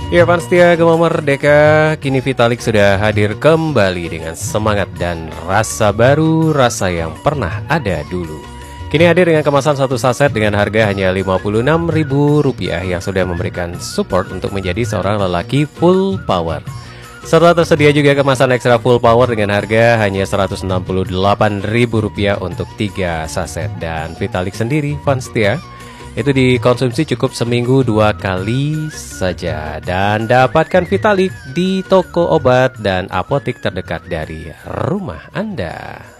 Ya fans setia Gema Merdeka, kini Vitalik sudah hadir kembali dengan semangat dan rasa baru, rasa yang pernah ada dulu. Kini hadir dengan kemasan satu saset dengan harga hanya Rp56.000 yang sudah memberikan support untuk menjadi seorang lelaki full power. Serta tersedia juga kemasan ekstra full power dengan harga hanya Rp168.000 untuk 3 saset. Dan Vitalik sendiri fans setia itu dikonsumsi cukup seminggu 2 kali saja. Dan dapatkan Vitalik di toko obat dan apotek terdekat dari rumah Anda.